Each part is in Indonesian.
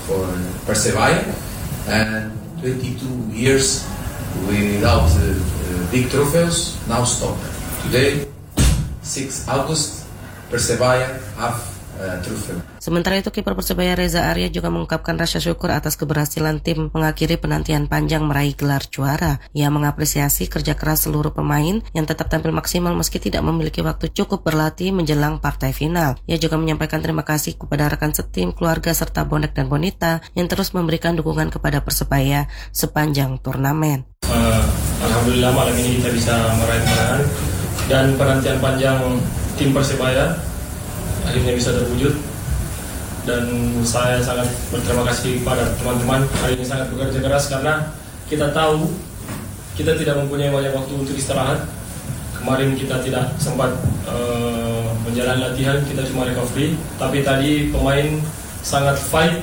for Persebaya, and 22 years without big trophies now stop. Today, 6 August, Persebaya have trophy. Sementara itu, kiper Persebaya Reza Arya juga mengungkapkan rasa syukur atas keberhasilan tim mengakhiri penantian panjang meraih gelar juara. Ia mengapresiasi kerja keras seluruh pemain yang tetap tampil maksimal meski tidak memiliki waktu cukup berlatih menjelang partai final. Ia juga menyampaikan terima kasih kepada rekan setim, keluarga serta bonek dan bonita yang terus memberikan dukungan kepada Persebaya sepanjang turnamen. Alhamdulillah malam ini kita bisa meraih kemenangan dan penantian panjang tim Persebaya akhirnya bisa terwujud. Dan saya sangat berterima kasih kepada teman-teman hari ini sangat bekerja keras karena kita tahu kita tidak mempunyai banyak waktu untuk istirahat. Kemarin kita tidak sempat menjalani latihan, kita cuma recovery. Tapi tadi pemain sangat fight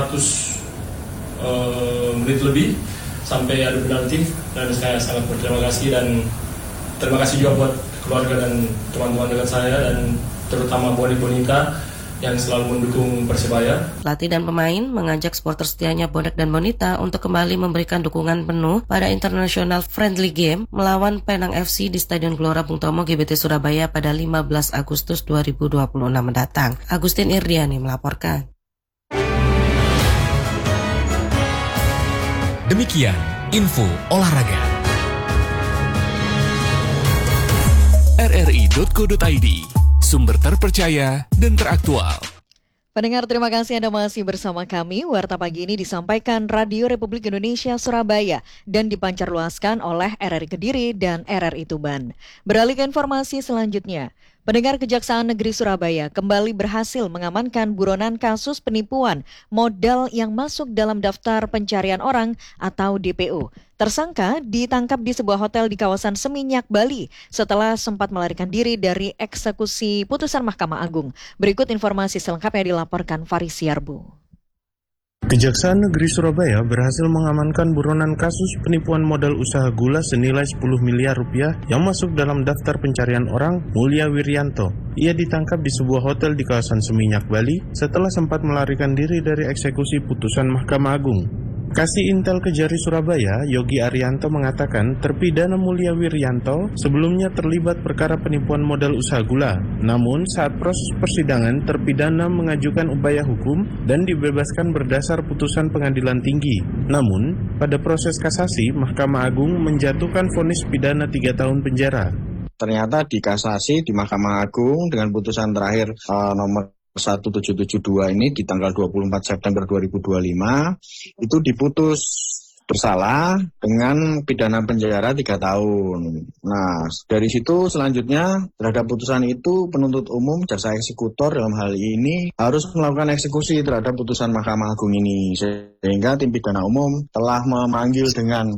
100 menit lebih sampai adu penalti, dan saya sangat berterima kasih dan terima kasih juga buat keluarga dan teman-teman dekat saya dan terutama bonita yang selalu mendukung Persebaya. Pelatih dan pemain mengajak supporter setianya bonek dan bonita untuk kembali memberikan dukungan penuh pada International Friendly Game melawan Penang FC di Stadion Gelora Bung Tomo GBT Surabaya pada 15 Agustus 2026 mendatang. Agustin Irdiani melaporkan. Demikian info olahraga. RRI.co.id, sumber terpercaya dan teraktual. Pendengar, terima kasih Anda masih bersama kami. Warta pagi ini disampaikan Radio Republik Indonesia Surabaya dan dipancarluaskan oleh RRI Kediri dan RRI Tuban. Beralih ke informasi selanjutnya. Pendengar, Kejaksaan Negeri Surabaya kembali berhasil mengamankan buronan kasus penipuan modal yang masuk dalam daftar pencarian orang atau DPO. Tersangka ditangkap di sebuah hotel di kawasan Seminyak, Bali setelah sempat melarikan diri dari eksekusi putusan Mahkamah Agung. Berikut informasi selengkapnya dilaporkan Faris Yarbu. Kejaksaan Negeri Surabaya berhasil mengamankan buronan kasus penipuan modal usaha gula senilai 10 miliar rupiah yang masuk dalam daftar pencarian orang Mulya Wiryanto. Ia ditangkap di sebuah hotel di kawasan Seminyak, Bali setelah sempat melarikan diri dari eksekusi putusan Mahkamah Agung. Kasih Intel Kejari Surabaya, Yogi Arianto mengatakan terpidana Mulya Wiryanto sebelumnya terlibat perkara penipuan modal usaha gula. Namun saat proses persidangan, terpidana mengajukan upaya hukum dan dibebaskan berdasar putusan pengadilan tinggi. Namun, pada proses kasasi, Mahkamah Agung menjatuhkan vonis pidana 3 tahun penjara. Ternyata di kasasi di Mahkamah Agung dengan putusan terakhir nomor 1772 ini di tanggal 24 September 2025 itu diputus bersalah dengan pidana penjara 3 tahun. Nah, dari situ selanjutnya terhadap putusan itu penuntut umum jaksa eksekutor dalam hal ini harus melakukan eksekusi terhadap putusan Mahkamah Agung ini. Sehingga tim pidana umum telah memanggil dengan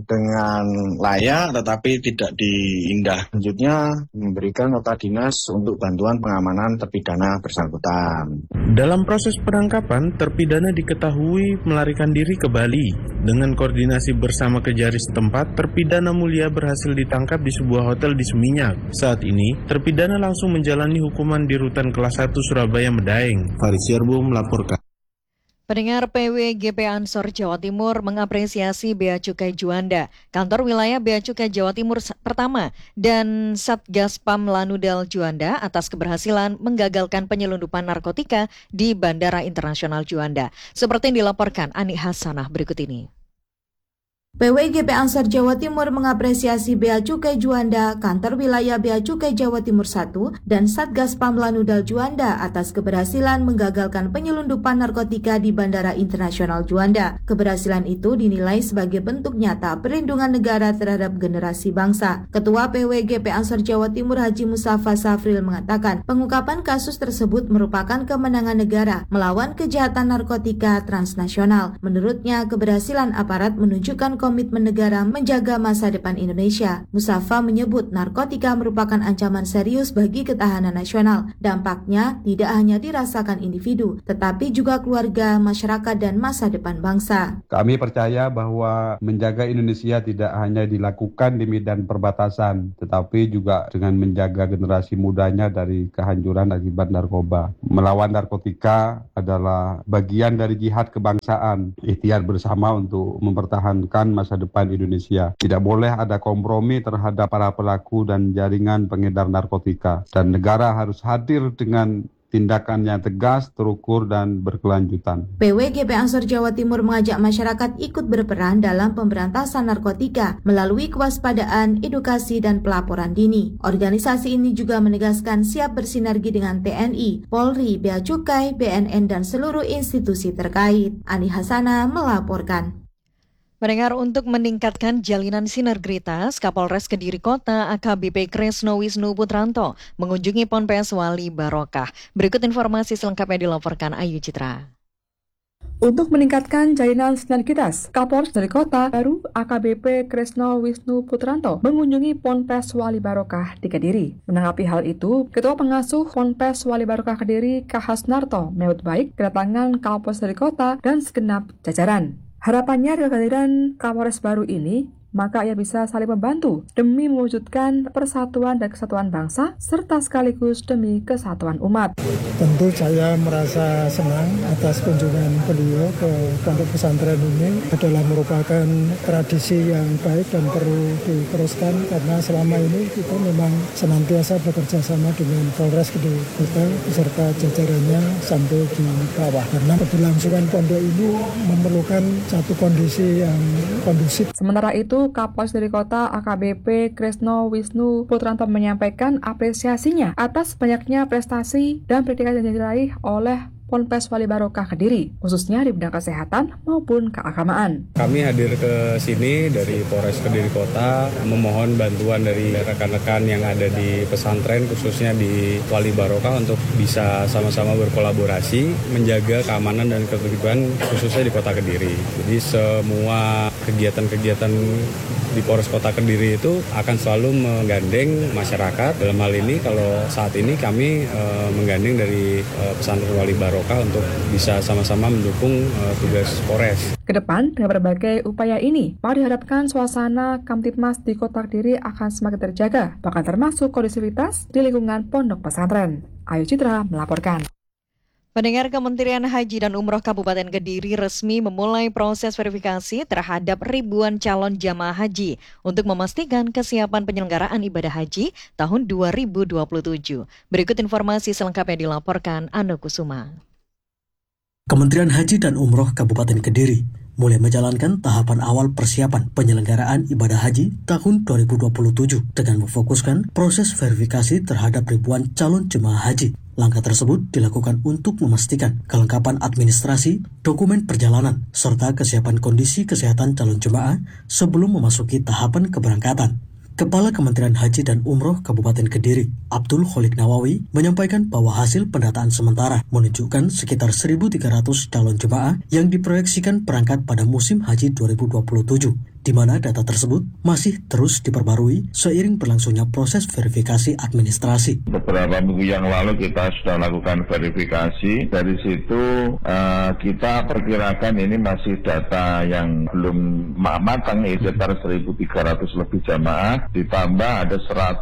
layak tetapi tidak diindah. Selanjutnya memberikan nota dinas untuk bantuan pengamanan terpidana bersangkutan. Dalam proses penangkapan, terpidana diketahui melarikan diri ke Bali. Dengan koordinasi bersama Kejari setempat, terpidana Mulya berhasil ditangkap di sebuah hotel di Seminyak. Saat ini, terpidana langsung menjalani hukuman di Rutan Kelas 1 Surabaya Medaeng. Faris Yarbu melaporkan. Pendengar, PWGP Ansor Jawa Timur mengapresiasi Bea Cukai Juanda, kantor wilayah Bea Cukai Jawa Timur pertama, dan Satgas Pam Lanudal Juanda atas keberhasilan menggagalkan penyelundupan narkotika di Bandara Internasional Juanda. Seperti yang dilaporkan Ani Hasanah berikut ini. PWGP Ansor Jawa Timur mengapresiasi Bea Cukai Juanda, kantor wilayah Bea Cukai Jawa Timur 1, dan Satgas Pam Lanudal Juanda atas keberhasilan menggagalkan penyelundupan narkotika di Bandara Internasional Juanda. Keberhasilan itu dinilai sebagai bentuk nyata perlindungan negara terhadap generasi bangsa. Ketua PWGP Ansor Jawa Timur Haji Mustafa Safril mengatakan, pengungkapan kasus tersebut merupakan kemenangan negara melawan kejahatan narkotika transnasional. Menurutnya, keberhasilan aparat menunjukkan komitmen negara menjaga masa depan Indonesia. Mustafa menyebut narkotika merupakan ancaman serius bagi ketahanan nasional. Dampaknya tidak hanya dirasakan individu, tetapi juga keluarga, masyarakat, dan masa depan bangsa. Kami percaya bahwa menjaga Indonesia tidak hanya dilakukan di medan perbatasan, tetapi juga dengan menjaga generasi mudanya dari kehancuran akibat narkoba. Melawan narkotika adalah bagian dari jihad kebangsaan, ikhtiar bersama untuk mempertahankan masa depan Indonesia. Tidak boleh ada kompromi terhadap para pelaku dan jaringan pengedar narkotika, dan negara harus hadir dengan tindakan yang tegas, terukur, dan berkelanjutan. PWGP Ansor Jawa Timur mengajak masyarakat ikut berperan dalam pemberantasan narkotika melalui kewaspadaan, edukasi, dan pelaporan dini. Organisasi ini juga menegaskan siap bersinergi dengan TNI, Polri, Bea Cukai, BNN, dan seluruh institusi terkait. Ani Hasana melaporkan. Mendengar untuk meningkatkan jalinan sinergitas, Kapolres Kediri Kota AKBP Kresno Wisnu Putranto mengunjungi Ponpes Wali Barokah. Berikut informasi selengkapnya dilaporkan Ayu Citra. Untuk meningkatkan jalinan sinergitas, Kapolres Kediri Kota baru AKBP Kresno Wisnu Putranto mengunjungi Ponpes Wali Barokah di Kediri. Menanggapi hal itu, Ketua Pengasuh Ponpes Wali Barokah Kediri Kahasnarto menyambut baik kedatangan Kapolres Kediri Kota dan segenap jajaran. Harapannya dengan kehadiran Kapolres baru ini, maka ia bisa saling membantu demi mewujudkan persatuan dan kesatuan bangsa, serta sekaligus demi kesatuan umat. Tentu saya merasa senang atas kunjungan beliau ke pondok pesantren ini. Adalah merupakan tradisi yang baik dan perlu diteruskan, karena selama ini kita memang senantiasa bekerja sama dengan Polres Kediri Kota beserta jajarannya sampai di bawah. Karena keberlangsungan pondok ini memerlukan satu kondisi yang kondusif. Sementara itu, Kapolres Kediri Kota AKBP Kresno Wisnu Putranto menyampaikan apresiasinya atas banyaknya prestasi dan predikat yang diraih oleh Ponpes Wali Barokah Kediri, khususnya di bidang kesehatan maupun keagamaan. Kami hadir ke sini dari Polres Kediri Kota memohon bantuan dari rekan-rekan yang ada di pesantren, khususnya di Wali Barokah, untuk bisa sama-sama berkolaborasi menjaga keamanan dan ketertiban khususnya di Kota Kediri. Jadi semua kegiatan-kegiatan di Polres Kota Kediri itu akan selalu menggandeng masyarakat. Dalam hal ini, kalau saat ini kami menggandeng dari pesantren Wali Barokah untuk bisa sama-sama mendukung tugas Polres. Kedepan, dengan berbagai upaya ini, maka diharapkan suasana Kamtibmas di Kota Kediri akan semakin terjaga, bahkan termasuk kondusivitas di lingkungan pondok pesantren. Ayu Citra melaporkan. Pendengar, Kementerian Haji dan Umroh Kabupaten Kediri resmi memulai proses verifikasi terhadap ribuan calon jamaah haji untuk memastikan kesiapan penyelenggaraan ibadah haji tahun 2027. Berikut informasi selengkapnya dilaporkan Anu Kusuma. Kementerian Haji dan Umroh Kabupaten Kediri mulai menjalankan tahapan awal persiapan penyelenggaraan ibadah haji tahun 2027 dengan memfokuskan proses verifikasi terhadap ribuan calon jemaah haji. Langkah tersebut dilakukan untuk memastikan kelengkapan administrasi, dokumen perjalanan, serta kesiapan kondisi kesehatan calon jemaah sebelum memasuki tahapan keberangkatan. Kepala Kementerian Haji dan Umroh Kabupaten Kediri, Abdul Kholik Nawawi, menyampaikan bahwa hasil pendataan sementara menunjukkan sekitar 1.300 calon jemaah yang diproyeksikan berangkat pada musim haji 2027, di mana data tersebut masih terus diperbarui seiring berlangsungnya proses verifikasi administrasi. Beberapa minggu yang lalu kita sudah lakukan verifikasi. Dari situ kita perkirakan ini masih data yang belum matang, sekitar 1.300 lebih jamaah. Ditambah ada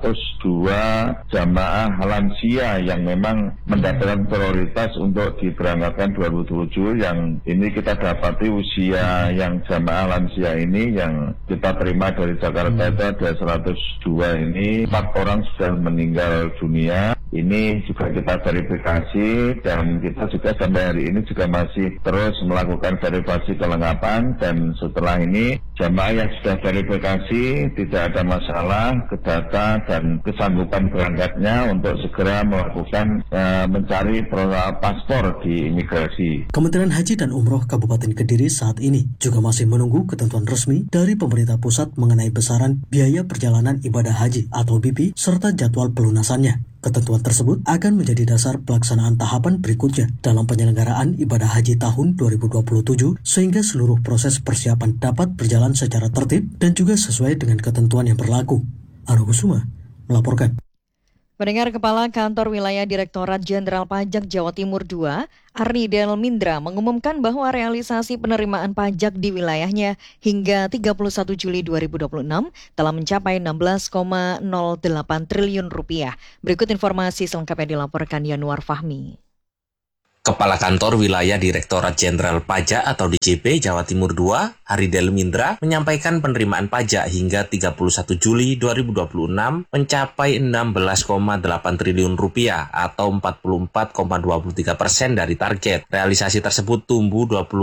102 jamaah lansia yang memang mendapatkan prioritas untuk diberangkatkan 2027, yang ini kita dapati usia yang jamaah lansia ini yang kita terima dari Jakarta itu ada 102 ini, 4 orang sudah meninggal dunia. Ini juga kita verifikasi dan kita juga sampai hari ini juga masih terus melakukan verifikasi kelengkapan, dan setelah ini jamaah yang sudah verifikasi tidak ada masalah ke data dan kesanggupan berangkatnya untuk segera melakukan mencari paspor di imigrasi. Kementerian Haji dan Umroh Kabupaten Kediri saat ini juga masih menunggu ketentuan resmi dari pemerintah pusat mengenai besaran biaya perjalanan ibadah haji atau BP serta jadwal pelunasannya. Ketentuan tersebut akan menjadi dasar pelaksanaan tahapan berikutnya dalam penyelenggaraan ibadah haji tahun 2027 sehingga seluruh proses persiapan dapat berjalan secara tertib dan juga sesuai dengan ketentuan yang berlaku. Argo Kusuma melaporkan. Pendengar, Kepala Kantor Wilayah Direktorat Jenderal Pajak Jawa Timur II, Arni Delmindra, mengumumkan bahwa realisasi penerimaan pajak di wilayahnya hingga 31 Juli 2026 telah mencapai 16,08 triliun rupiah. Berikut informasi selengkapnya dilaporkan Yanuar Fahmi. Kepala Kantor Wilayah Direktorat Jenderal Pajak atau DJP Jawa Timur II, Arni Delmindra, menyampaikan penerimaan pajak hingga 31 Juli 2026 mencapai 16,8 triliun rupiah atau 44,23% dari target. Realisasi tersebut tumbuh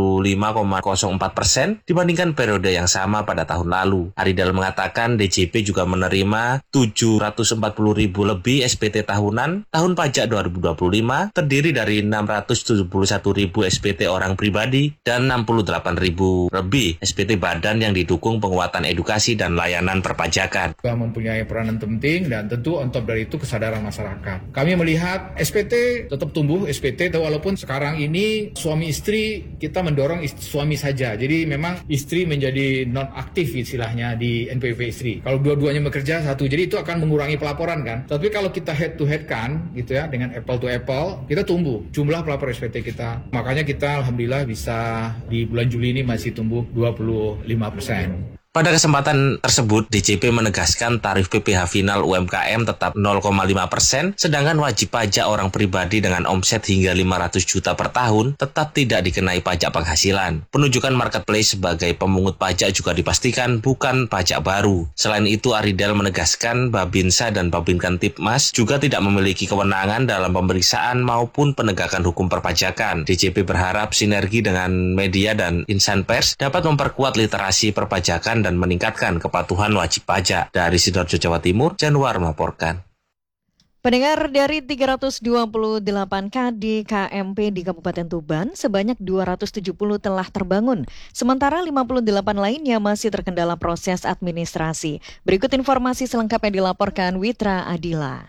25,04% dibandingkan periode yang sama pada tahun lalu. Arni Del mengatakan DJP juga menerima 740.000 lebih SPT tahunan. Tahun pajak 2025 terdiri dari 671.000 SPT orang pribadi dan 68.000 lebih SPT badan yang didukung penguatan edukasi dan layanan perpajakan. Mempunyai peranan penting dan tentu on top dari itu kesadaran masyarakat. Kami melihat SPT tetap tumbuh, SPT walaupun sekarang ini suami istri kita mendorong suami saja. Jadi memang istri menjadi non aktif istilahnya di NPWP istri. Kalau dua-duanya bekerja satu, jadi itu akan mengurangi pelaporan kan. Tapi kalau kita head to head kan gitu ya dengan apple to apple, kita tumbuh jumlah pelapor SPT kita. Makanya kita alhamdulillah bisa di bulan Juli ini masih tumbuh 25%. Pada kesempatan tersebut, DJP menegaskan tarif PPh final UMKM tetap 0,5%, sedangkan wajib pajak orang pribadi dengan omset hingga 500 juta per tahun tetap tidak dikenai pajak penghasilan. Penunjukan marketplace sebagai pemungut pajak juga dipastikan bukan pajak baru. Selain itu, Aridel menegaskan Babinsa dan Babinkan Tipmas juga tidak memiliki kewenangan dalam pemeriksaan maupun penegakan hukum perpajakan. DJP berharap sinergi dengan media dan insan pers dapat memperkuat literasi perpajakan dan meningkatkan kepatuhan wajib pajak. Dari Sidoarjo, Jawa Timur, Januar melaporkan. Pendengar, dari 328 KDKMP di Kabupaten Tuban, sebanyak 270 telah terbangun. Sementara 58 lainnya masih terkendala proses administrasi. Berikut informasi selengkapnya dilaporkan Witra Adila.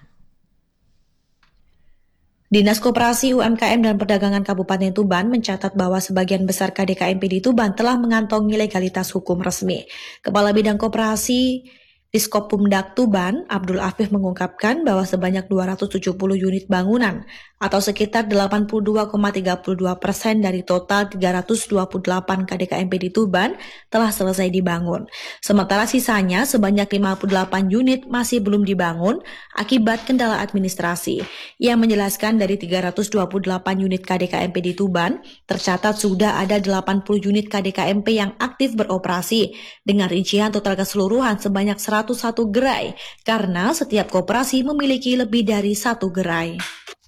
Dinas Koperasi UMKM dan Perdagangan Kabupaten Tuban mencatat bahwa sebagian besar KDKMP di Tuban telah mengantongi legalitas hukum resmi. Kepala Bidang Koperasi Diskopumdak Tuban, Abdul Afif mengungkapkan bahwa sebanyak 270 unit bangunan atau sekitar 82,32% dari total 328 KDKMP di Tuban telah selesai dibangun. Sementara sisanya sebanyak 58 unit masih belum dibangun akibat kendala administrasi. Ia menjelaskan dari 328 unit KDKMP di Tuban, tercatat sudah ada 80 unit KDKMP yang aktif beroperasi dengan rincian total keseluruhan sebanyak 101 gerai karena setiap koperasi memiliki lebih dari 1 gerai.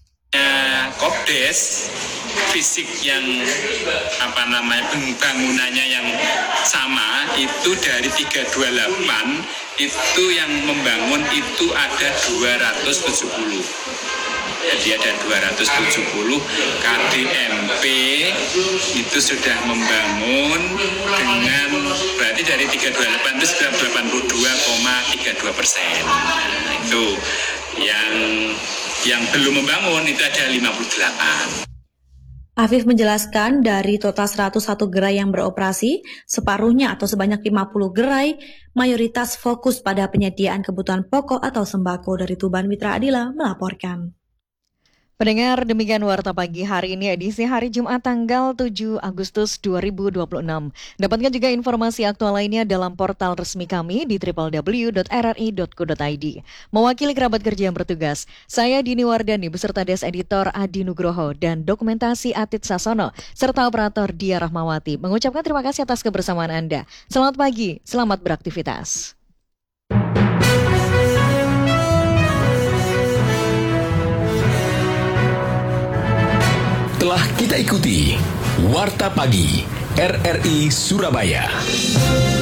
Kopdes fisik yang bangunannya yang sama itu dari 328 itu yang membangun itu ada 270. Jadi ada 270 KDMP itu sudah membangun dengan berarti dari 328 itu sudah 82,32%. Nah, itu yang belum membangun itu ada 58. Afif menjelaskan dari total 101 gerai yang beroperasi, separuhnya atau sebanyak 50 gerai, mayoritas fokus pada penyediaan kebutuhan pokok atau sembako. Dari Tuban, Witra Adila melaporkan. Pendengar, demikian Warta Pagi hari ini edisi hari Jumat tanggal 7 Agustus 2026. Dapatkan juga informasi aktual lainnya dalam portal resmi kami di www.rri.co.id. Mewakili kerabat kerja yang bertugas, saya Dini Wardani beserta Des Editor Adi Nugroho dan dokumentasi Atit Sasono serta operator Dia Rahmawati mengucapkan terima kasih atas kebersamaan Anda. Selamat pagi, selamat beraktivitas. Telah kita ikuti Warta Pagi RRI Surabaya.